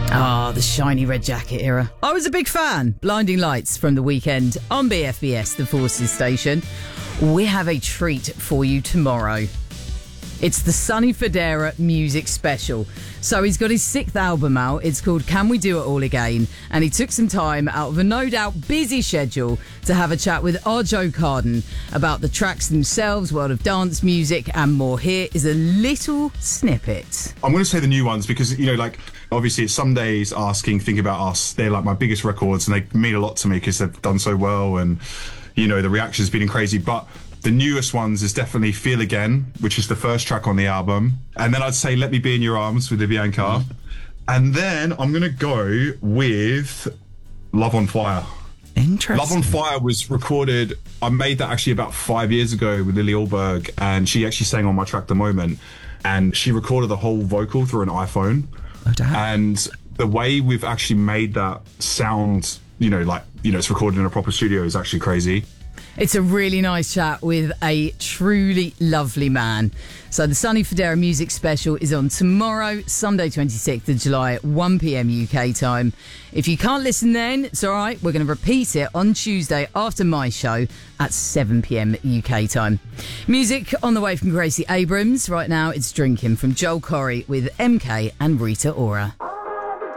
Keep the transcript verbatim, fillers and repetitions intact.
Ah, the shiny red jacket era. I was a big fan. Blinding Lights from The Weekend on B F B S, the Forces station. We have a treat for you tomorrow. It's the Sonny Fodera music special. So he's got his sixth album out. It's called Can We Do It All Again? And he took some time out of a no doubt busy schedule to have a chat with our Joe Carden about the tracks themselves, world of dance music and more. Here is a little snippet. I'm going to say the new ones because, you know, like, obviously it's Some Days, Asking, Think About Us. They're like my biggest records and they mean a lot to me because they've done so well and, you know, the reaction's been crazy. But the newest ones is definitely Feel Again, which is the first track on the album. And then I'd say Let Me Be In Your Arms with Vivian Carr. Mm-hmm. And then I'm going to go with Love on Fire. Interesting. Love on Fire was recorded, I made that actually about five years ago with Lily Alberg, and she actually sang on my track The Moment. And she recorded the whole vocal through an iPhone. Oh, damn. And the way we've actually made that sound, you know, like, you know, it's recorded in a proper studio is actually crazy. It's a really nice chat with a truly lovely man. So the Sonny Fodera music special is on tomorrow, Sunday twenty-sixth of July at one p.m. U K time. If you can't listen then, it's all right. We're going to repeat it on Tuesday after my show at seven p.m. U K time. Music on the way from Gracie Abrams. Right now it's Drinking from Joel Corry with M K and Rita Ora.